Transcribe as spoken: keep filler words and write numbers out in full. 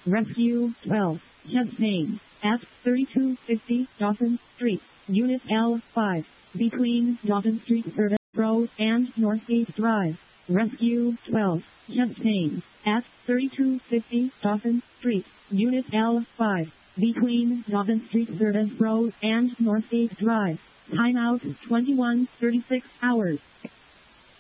Rescue twelve, chest pain, at thirty-two fifty Dawson Street, Unit L five, between Dawson Street Service Road and Northgate Drive. Rescue twelve, chest pain, at thirty-two fifty Dawson Street, Unit L five, between Dawson Street Service Road and Northgate Drive. Timeout twenty-one thirty-six hours.